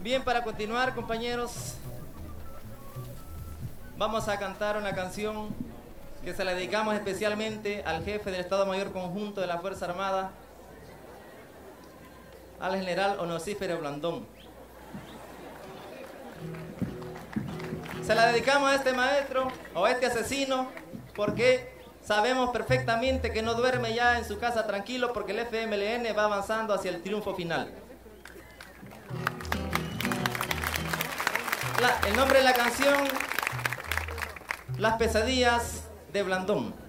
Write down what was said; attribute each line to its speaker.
Speaker 1: Bien, para continuar, compañeros, vamos a cantar una canción que se la dedicamos especialmente al jefe del Estado Mayor Conjunto de la Fuerza Armada, al general Onesífero Blandón. Se la dedicamos a este maestro o a este asesino porque sabemos perfectamente que no duerme ya en su casa tranquilo porque el FMLN va avanzando hacia el triunfo final. El nombre de la canción, Las pesadillas de Blandón.